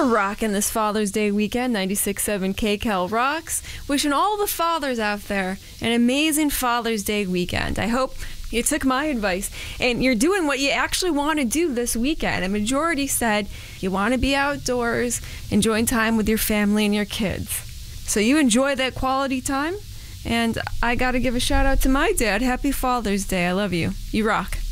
rocking this Father's Day weekend. 96.7 KCAL rocks. Wishing all the fathers out there an amazing Father's Day weekend. I hope you took my advice and you're doing what you actually want to do this weekend. A majority said you want to be outdoors, enjoying time with your family and your kids. So you enjoy that quality time. And I got to give a shout out to my dad. Happy Father's Day. I love you. You rock.